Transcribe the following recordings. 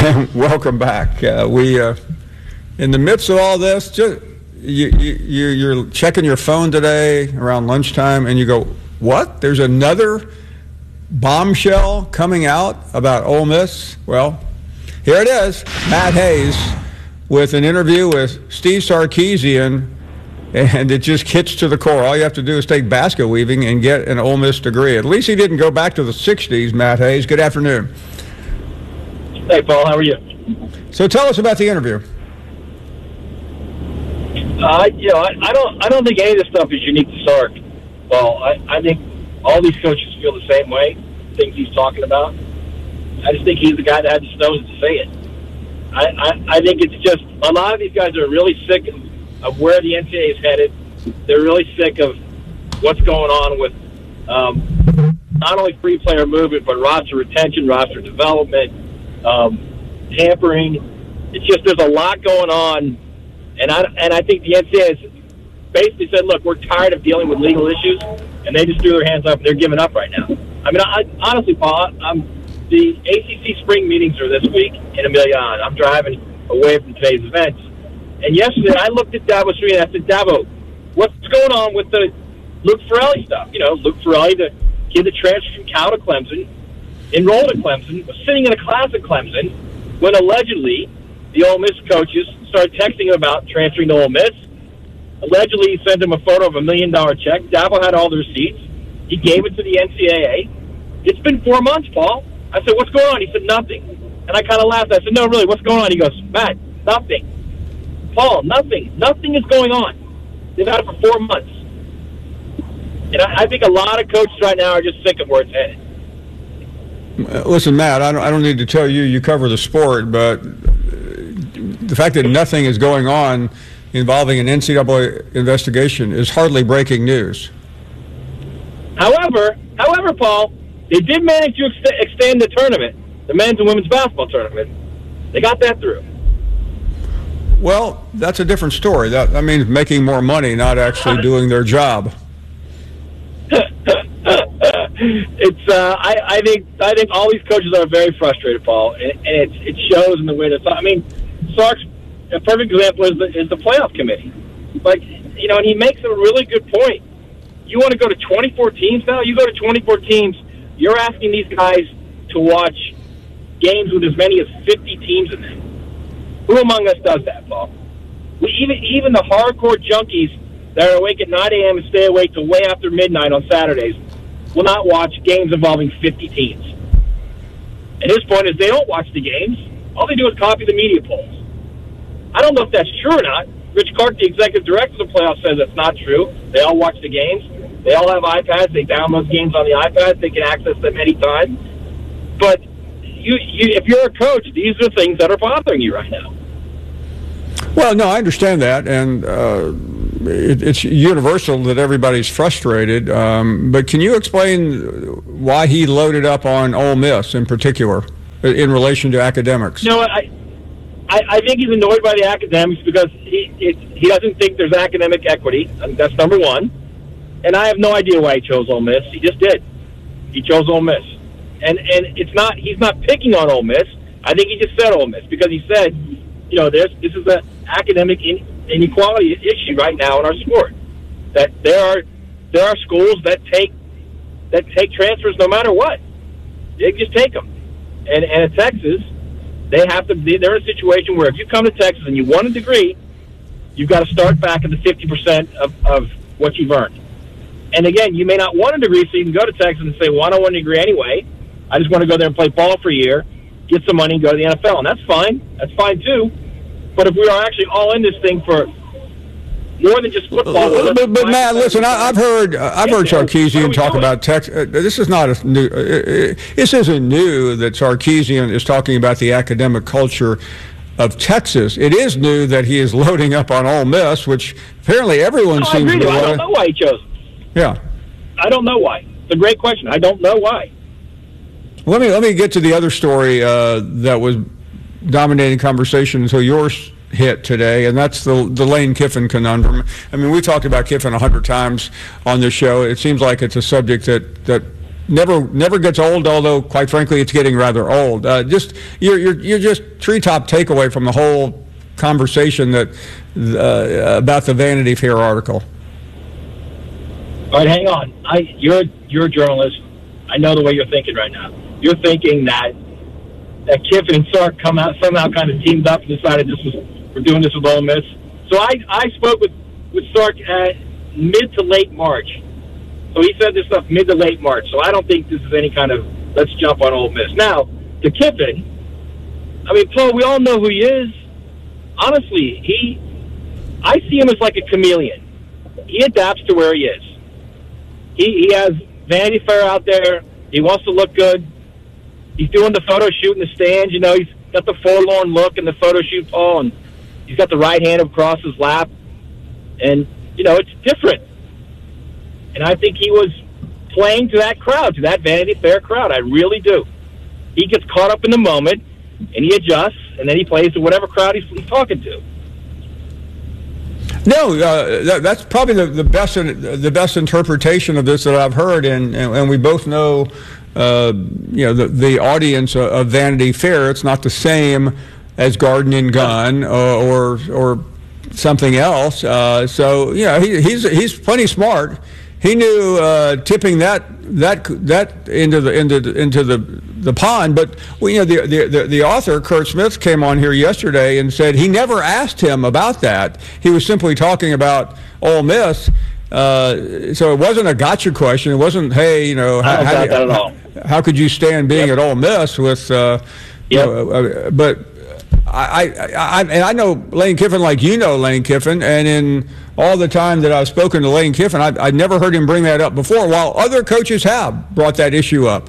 Welcome back. In the midst of all this, you're checking your phone today around lunchtime, and you go, "What? There's another bombshell coming out about Ole Miss?" Well, here it is. Matt Hayes with an interview with Steve Sarkisian, and it just hits to the core. All you have to do is take basket weaving and get an Ole Miss degree. At least he didn't go back to the 60s, Matt Hayes. Good afternoon. Hey, Paul. How are you? So tell us about the interview. I don't think any of this stuff is unique to Sark. Well, I think all these coaches feel the same way. Things he's talking about. I just think he's the guy that had the stones to say it. I think it's just a lot of these guys are really sick of where the NCAA is headed. They're really sick of what's going on with not only free player movement but roster retention, roster development, tampering. It's just there's a lot going on. And I think the NCAA has basically said, look, we're tired of dealing with legal issues, and they just threw their hands up, and they're giving up right now. I mean, honestly, Paul, the ACC spring meetings are this week in Amelia Island. I'm driving away from today's events. And yesterday I looked at Dabo Swinney and I said, Dabo, what's going on with the Luke Ferrelli stuff? You know, Luke Ferrelli, the kid that transferred from Cal to Clemson, enrolled at Clemson, was sitting in a class at Clemson when allegedly the Ole Miss coaches started texting him about transferring to Ole Miss. Allegedly, he sent him a photo of $1 million check. Dabo had all the receipts. He gave it to the NCAA. It's been 4 months, Paul. I said, what's going on? He said, nothing. And I kind of laughed. I said, no, really, what's going on? He goes, Matt, nothing. Paul, nothing. Nothing is going on. They've had it for 4 months. And I think a lot of coaches right now are just sick of where it's headed. Listen, Matt, I don't need to tell you, you cover the sport, but the fact that nothing is going on involving an NCAA investigation is hardly breaking news. However, Paul, they did manage to extend the tournament, the men's and women's basketball tournament. They got that through. Well, that's a different story. That means making more money, not actually doing their job. I think all these coaches are very frustrated, Paul, and it shows in the way that. I mean, Sark's a perfect example is the playoff committee. Like, you know, and he makes a really good point. You want to go to 24 teams now? You go to 24 teams. You're asking these guys to watch games with as many as 50 teams in them. Who among us does that, Paul? Even the hardcore junkies that are awake at 9 a.m. and stay awake till way after midnight on Saturdays will not watch games involving 50 teams. And his point is they don't watch the games. All they do is copy the media polls. I don't know if that's true or not. Rich Clark, the executive director of the playoffs, says it's not true. They all watch the games. They all have iPads. They download games on the iPad. They can access them anytime. But if you're a coach, these are things that are bothering you right now. Well, no, I understand that, and it's universal that everybody's frustrated. But can you explain why he loaded up on Ole Miss in particular in relation to academics? You know what? I think he's annoyed by the academics because he doesn't think there's academic equity. I mean, that's number one. And I have no idea why he chose Ole Miss. He just did. He chose Ole Miss. And it's not he's not picking on Ole Miss. I think he just said Ole Miss because he said, you know, this is an academic inequality issue right now in our sport. That there are schools that take transfers no matter what. They just take them. And in Texas, they're in a situation where if you come to Texas and you want a degree, you've got to start back at the 50% of what you've earned. And again, you may not want a degree, so you can go to Texas and say, well, I don't want a degree anyway. I just want to go there and play ball for a year, get some money, and go to the NFL. And that's fine. That's fine, too. But if we are actually all in this thing for more than just football. But Matt, listen, I've heard Sarkisian talk about Texas. This is not new. This isn't new that Sarkisian is talking about the academic culture of Texas. It is new that he is loading up on Ole Miss, which apparently everyone seems to. I don't know why he chose. Yeah, I don't know why. It's a great question. I don't know why. Let me get to the other story that was dominating conversation until yours hit today, and that's the Lane Kiffin conundrum. I mean, we talked about Kiffin 100 times on this show. It seems like it's a subject that never gets old. Although, quite frankly, it's getting rather old. Just you're just treetop takeaway from the whole conversation that about the Vanity Fair article. All right, hang on. You're a journalist. I know the way you're thinking right now. You're thinking that Kiffin and Sark somehow kind of teamed up and decided we're doing this with Ole Miss. So I spoke with Sark at mid to late March. So he said this stuff mid to late March. So I don't think this is any kind of let's jump on Ole Miss. Now, to Kiffin, I mean, Paul, we all know who he is. Honestly, I see him as like a chameleon. He adapts to where he is. He has Vanity Fair out there. He wants to look good. He's doing the photo shoot in the stands. You know, he's got the forlorn look in the photo shoot, Paul, and he's got the right hand across his lap. And, you know, it's different. And I think he was playing to that crowd, to that Vanity Fair crowd. I really do. He gets caught up in the moment, and he adjusts, and then he plays to whatever crowd he's talking to. No, that's probably the best interpretation of this that I've heard, and we both know, the audience of Vanity Fair. It's not the same as Garden and Gun or something else. So he's plenty smart. He knew tipping that into the pond. But the author Curt Smith came on here yesterday and said he never asked him about that. He was simply talking about Ole Miss. So it wasn't a gotcha question. It wasn't, hey, how could you stand being at Ole Miss with, but I know Lane Kiffin like you know Lane Kiffin, and in all the time that I've spoken to Lane Kiffin, I've never heard him bring that up before, while other coaches have brought that issue up.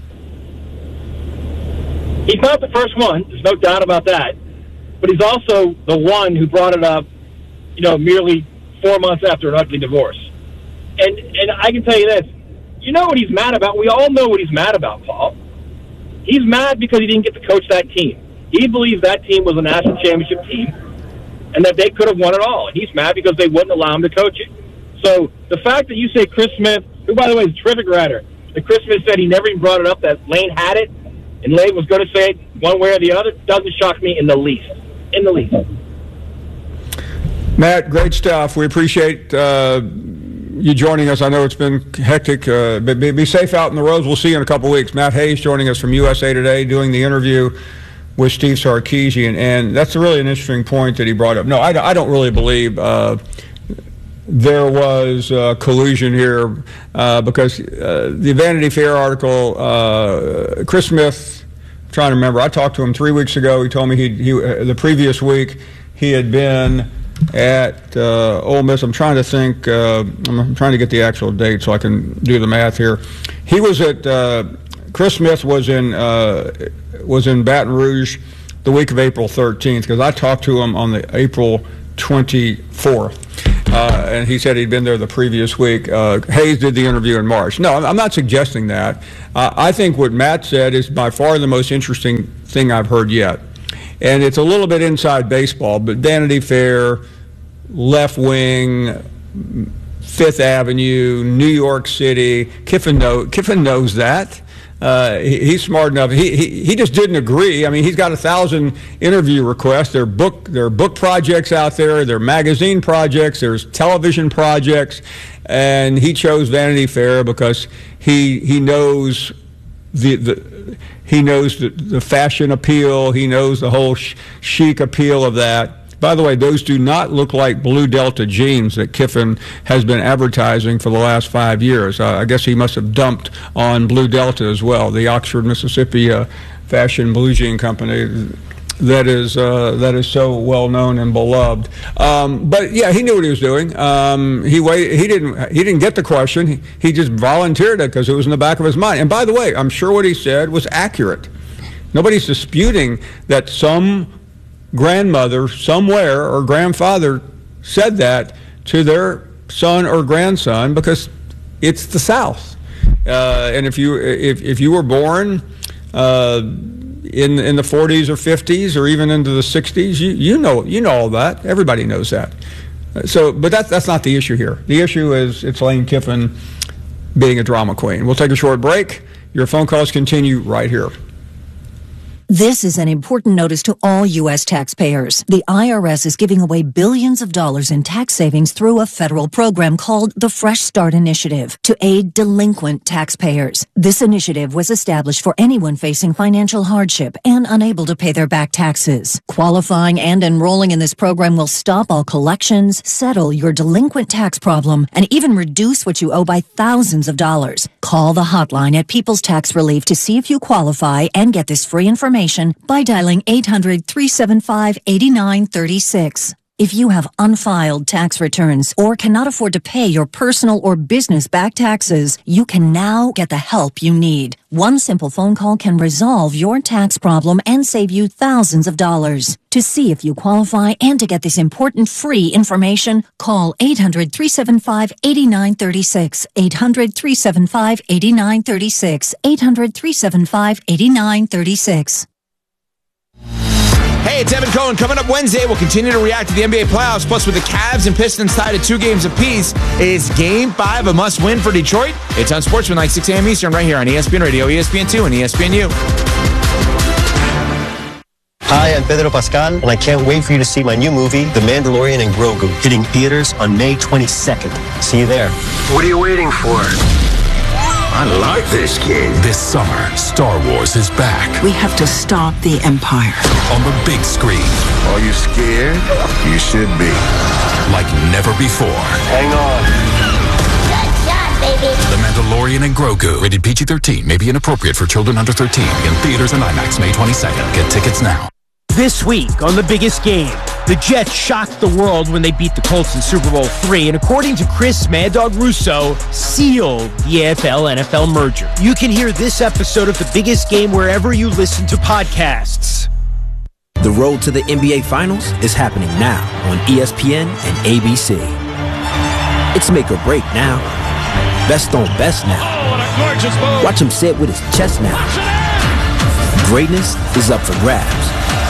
He's not the first one. There's no doubt about that. But he's also the one who brought it up, merely 4 months after an ugly divorce. And I can tell you this. You know what he's mad about? We all know what he's mad about, Paul. He's mad because he didn't get to coach that team. He believes that team was a national championship team and that they could have won it all. And he's mad because they wouldn't allow him to coach it. So the fact that you say Chris Smith, who, by the way, is a terrific writer, that Chris Smith said he never even brought it up, that Lane had it, and Lane was going to say it one way or the other, doesn't shock me in the least. In the least. Matt, great stuff. We appreciate you joining us. I know it's been hectic. But be safe out in the roads. We'll see you in a couple weeks. Matt Hayes joining us from USA Today, doing the interview with Steve Sarkisian. And that's really an interesting point that he brought up. No, I don't really believe there was collusion here because the Vanity Fair article, Chris Smith, I'm trying to remember, I talked to him 3 weeks ago. He told me the previous week he had been at Ole Miss. I'm trying to think. I'm trying to get the actual date so I can do the math here. He was at Chris Smith was in Baton Rouge the week of April 13th because I talked to him on the April 24th, and he said he'd been there the previous week. Hayes did the interview in March. No, I'm not suggesting that. I think what Matt said is by far the most interesting thing I've heard yet. And it's a little bit inside baseball, but Vanity Fair, left wing, Fifth Avenue, New York City. Kiffin knows that. He's smart enough. He just didn't agree. I mean, he's got 1,000 interview requests. There are book projects out there. There are magazine projects. There's television projects, and he chose Vanity Fair because he knows the fashion appeal. He knows the whole chic appeal of that. By the way, those do not look like Blue Delta jeans that Kiffin has been advertising for the last 5 years. I guess he must have dumped on Blue Delta as well, the Oxford, Mississippi fashion blue jean company that is so well known and beloved. But yeah, he knew what he was doing. He didn't get the question. He just volunteered it because it was in the back of his mind. And by the way, I'm sure what he said was accurate. Nobody's disputing that some grandmother somewhere or grandfather said that to their son or grandson because it's the South. And if you were born in the 40s or 50s or even into the 60s, you know all that. Everybody knows that. So, but that's not the issue here. The issue is it's Lane Kiffin being a drama queen. We'll take a short break. Your phone calls continue right here. This is an important notice to all U.S. taxpayers. The IRS is giving away billions of dollars in tax savings through a federal program called the Fresh Start Initiative to aid delinquent taxpayers. This initiative was established for anyone facing financial hardship and unable to pay their back taxes. Qualifying and enrolling in this program will stop all collections, settle your delinquent tax problem, and even reduce what you owe by thousands of dollars. Call the hotline at People's Tax Relief to see if you qualify and get this free information by dialing 800-375-8936. If you have unfiled tax returns or cannot afford to pay your personal or business back taxes, you can now get the help you need. One simple phone call can resolve your tax problem and save you thousands of dollars. To see if you qualify and to get this important free information, call 800-375-8936, 800-375-8936, 800-375-8936. Hey, it's Evan Cohen. Coming up Wednesday, we'll continue to react to the NBA playoffs. Plus, with the Cavs and Pistons tied at 2 games apiece, is Game 5 a must-win for Detroit? It's on Sportsman, 6 a.m. Eastern, right here on ESPN Radio, ESPN2, and ESPNU. Hi, I'm Pedro Pascal, and I can't wait for you to see my new movie, The Mandalorian and Grogu, hitting theaters on May 22nd. See you there. What are you waiting for? I like this kid. This summer, Star Wars is back. We have to stop the Empire. On the big screen. Are you scared? You should be. Like never before. Hang on. Good job, baby. The Mandalorian and Grogu. Rated PG-13. May be inappropriate for children under 13. In theaters and IMAX May 22nd. Get tickets now. This week on The Biggest Game, the Jets shocked the world when they beat the Colts in Super Bowl III, and according to Chris Mad Dog Russo, sealed the AFL-NFL merger. You can hear this episode of The Biggest Game wherever you listen to podcasts. The road to the NBA Finals is happening now on ESPN and ABC. It's make or break now. Best on best now. Watch him sit with his chest now. Greatness is up for grabs.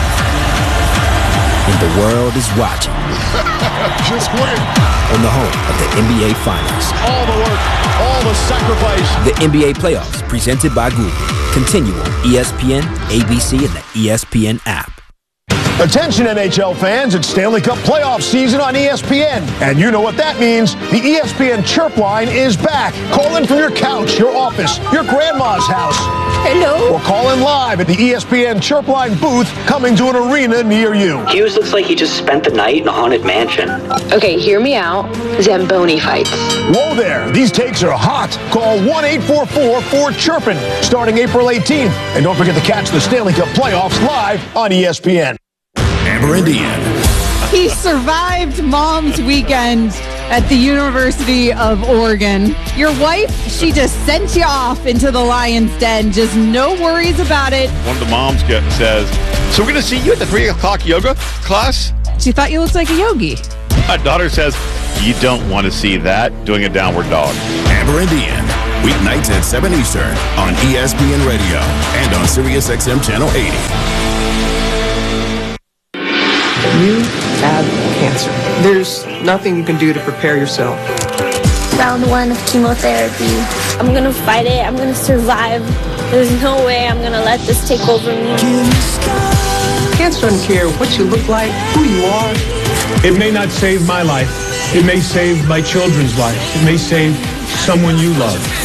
And the world is watching. Just win. On the home of the NBA Finals. All the work, all the sacrifice. The NBA Playoffs, presented by Google. Continue on ESPN, ABC, and the ESPN app. Attention NHL fans, it's Stanley Cup playoff season on ESPN. And you know what that means. The ESPN Chirp line is back. Call in from your couch, your office, your grandma's house. Hello. Or call in live at the ESPN Chirp line booth coming to an arena near you. Hughes looks like he just spent the night in a haunted mansion. Okay, hear me out. Zamboni fights. Whoa there. These takes are hot. Call 1-844-4-CHIRPIN starting April 18th. And don't forget to catch the Stanley Cup playoffs live on ESPN. Amber Indian. He survived Mom's Weekend at the University of Oregon. Your wife, she just sent you off into the lion's den. Just no worries about it. One of the moms says, so we're going to see you at the 3 o'clock yoga class? She thought you looked like a yogi. My daughter says, you don't want to see that doing a downward dog. Amber Indian. Weeknights at 7 Eastern on ESPN Radio and on SiriusXM Channel 80. You have cancer. There's nothing you can do to prepare yourself. Round 1 of chemotherapy. I'm going to fight it. I'm going to survive. There's no way I'm going to let this take over me. Cancer doesn't care what you look like, who you are. It may not save my life. It may save my children's life. It may save someone you love.